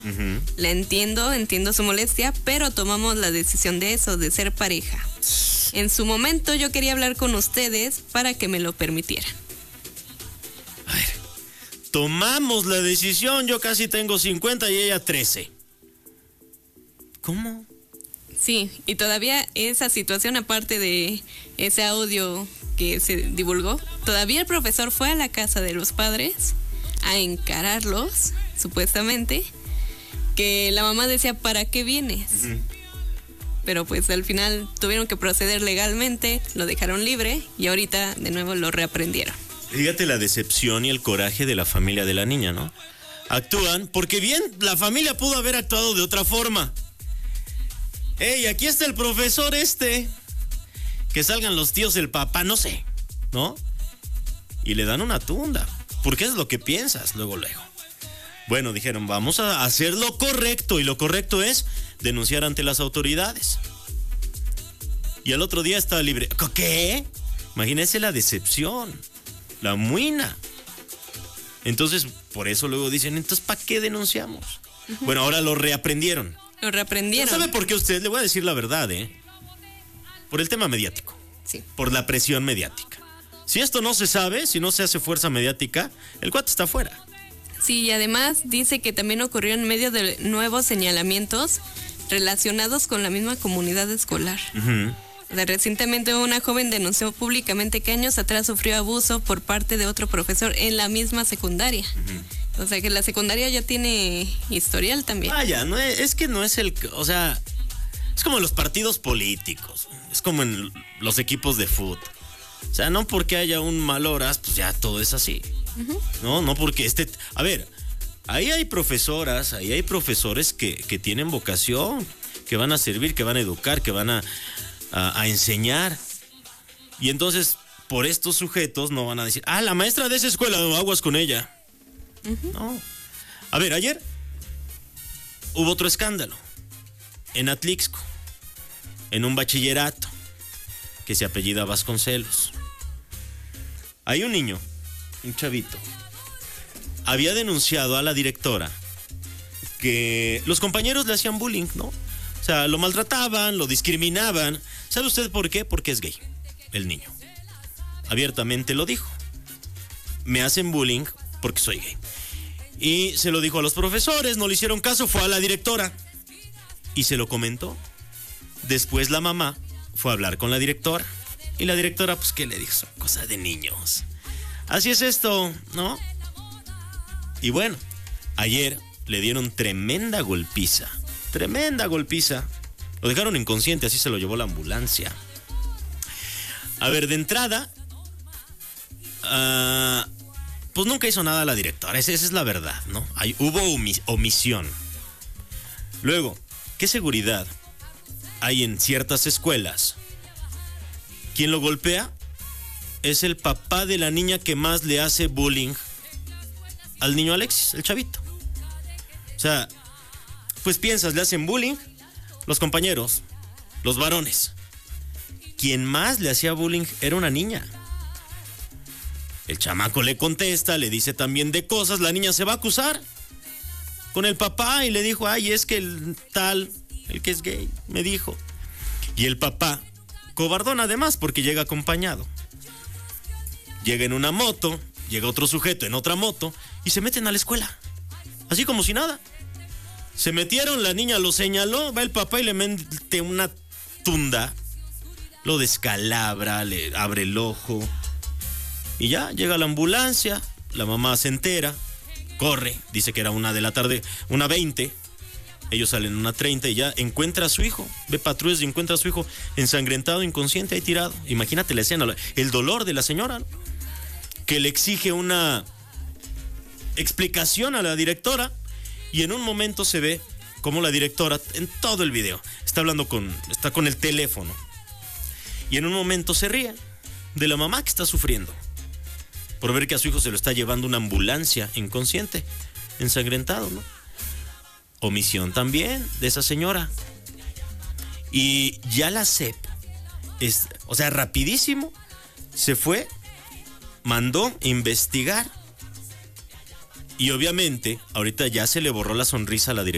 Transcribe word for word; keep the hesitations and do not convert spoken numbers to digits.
Uh-huh. La entiendo, entiendo su molestia, pero tomamos la decisión de eso, de ser pareja. En su momento yo quería hablar con ustedes para que me lo permitieran. A ver, tomamos la decisión, yo casi tengo cincuenta y ella trece. ¿Cómo? Sí, y todavía esa situación, aparte de ese audio que se divulgó, todavía el profesor fue a la casa de los padres a encararlos, supuestamente, que la mamá decía, ¿para qué vienes? Uh-huh. Pero pues al final tuvieron que proceder legalmente, lo dejaron libre y ahorita de nuevo lo reaprendieron. Fíjate la decepción y el coraje de la familia de la niña, ¿no? Actúan porque bien la familia pudo haber actuado de otra forma. ¡Ey, aquí está el profesor este! Que salgan los tíos del papá, no sé, ¿no? Y le dan una tunda, porque es lo que piensas luego, luego. Bueno, dijeron, vamos a hacer lo correcto, y lo correcto es denunciar ante las autoridades. Y al otro día estaba libre. ¿Qué? Imagínense la decepción, la muina. Entonces, por eso luego dicen, entonces, ¿para qué denunciamos? Uh-huh. Bueno, ahora lo reaprendieron. Lo reaprendieron. ¿Sabe por qué usted? Le voy a decir la verdad, ¿eh? Por el tema mediático. Sí. Por la presión mediática. Si esto no se sabe, si no se hace fuerza mediática, el cuate está fuera. Sí, y además dice que también ocurrió en medio de nuevos señalamientos relacionados con la misma comunidad escolar. Uh-huh. O sea, recientemente una joven denunció públicamente que años atrás sufrió abuso por parte de otro profesor en la misma secundaria. Uh-huh. O sea, que la secundaria ya tiene historial también. Vaya, no es, es que no es el... O sea, es como los partidos políticos. Es como en los equipos de fútbol. O sea, no porque haya un mal horas, pues ya todo es así. Uh-huh. No, no porque este... A ver, ahí hay profesoras, ahí hay profesores que, que tienen vocación, que van a servir, que van a educar, que van a, a, a enseñar. Y entonces, por estos sujetos no van a decir, ah, la maestra de esa escuela, no, aguas con ella. Uh-huh. No. A ver, ayer hubo otro escándalo en Atlixco, en un bachillerato que se apellida Vasconcelos. Hay un niño, un chavito, había denunciado a la directora que los compañeros le hacían bullying, ¿no? O sea, lo maltrataban, lo discriminaban. ¿Sabe usted por qué? Porque es gay, el niño. Abiertamente lo dijo. Me hacen bullying porque soy gay. Y se lo dijo a los profesores, no le hicieron caso, fue a la directora y se lo comentó. Después la mamá fue a hablar con la directora y la directora, pues, ¿qué le dijo? Son cosas de niños. Así es esto, ¿no? Y bueno, ayer le dieron tremenda golpiza, tremenda golpiza. Lo dejaron inconsciente, así se lo llevó la ambulancia. A ver, de entrada, uh, pues nunca hizo nada la directora, esa, esa es la verdad, ¿no? Hay, hubo omis- omisión. Luego, ¿qué seguridad hay en ciertas escuelas? Quien lo golpea es el papá de la niña que más le hace bullying al niño Alexis, el chavito. O sea, pues piensas, le hacen bullying los compañeros, los varones. Quien más le hacía bullying era una niña. El chamaco le contesta, le dice también de cosas, la niña se va a acusar con el papá y le dijo, ay, es que el tal, el que es gay, me dijo. Y el papá, cobardón además, porque llega acompañado. Llega en una moto, llega otro sujeto en otra moto y se meten a la escuela, así como si nada. Se metieron, la niña lo señaló, va el papá y le mete una tunda, lo descalabra, le abre el ojo. Y ya, llega la ambulancia, la mamá se entera, corre, dice que era una de la tarde, una veinte. Ellos salen una treinta y ya encuentra a su hijo, ve patrullas y encuentra a su hijo ensangrentado, inconsciente, ahí tirado. Imagínate la escena, el dolor de la señora, ¿no? Que le exige una explicación a la directora y en un momento se ve como la directora, en todo el video, está hablando con, está con el teléfono y en un momento se ríe de la mamá que está sufriendo por ver que a su hijo se lo está llevando una ambulancia inconsciente, ensangrentado, ¿no? Omisión también de esa señora. Y ya la S E P, es, o sea, rapidísimo, se fue, mandó investigar. Y obviamente, ahorita ya se le borró la sonrisa a la directora.